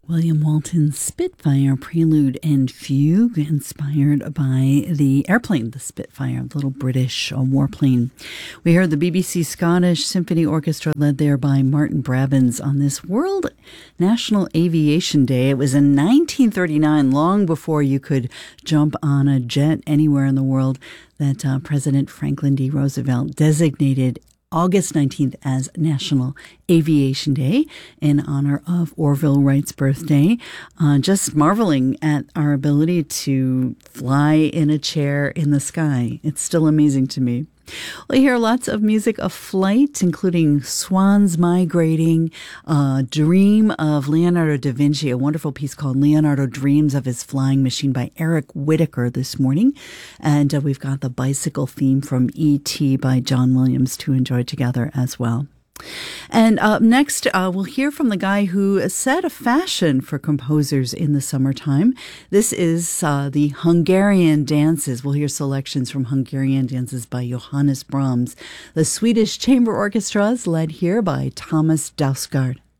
William Walton's Spitfire Prelude and Fugue, inspired by the airplane, the Spitfire, the little British warplane. We heard the BBC Scottish Symphony Orchestra, led there by Martin Brabbins, on this World National Aviation Day. It was in 1939, long before you could jump on a jet anywhere in the world, that President Franklin D. Roosevelt designated August 19th as National Aviation Day in honor of Orville Wright's birthday. Just marveling at our ability to fly in a chair in the sky. It's still amazing to me. We'll hear lots of music of flight, including Swans Migrating, Dream of Leonardo da Vinci, a wonderful piece called Leonardo Dreams of His Flying Machine by Eric Whitacre this morning. And we've got the bicycle theme from E.T. by John Williams to enjoy together as well. And up next, we'll hear from the guy who set a fashion for composers in the summertime. This is the Hungarian dances. We'll hear selections from Hungarian dances by Johannes Brahms. The Swedish Chamber Orchestra is led here by Thomas Dausgaard.